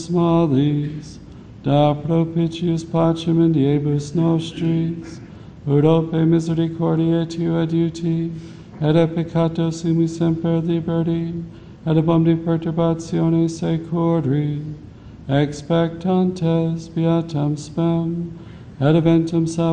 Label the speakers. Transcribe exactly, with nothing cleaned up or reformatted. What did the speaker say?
Speaker 1: malis, da propitius pacem in diebus nostris, urope misericordiae tu adiuti, et a peccato sumi semper liberti, et ab omni perturbatione securi, expectantes beatam spem, et eventum salvationem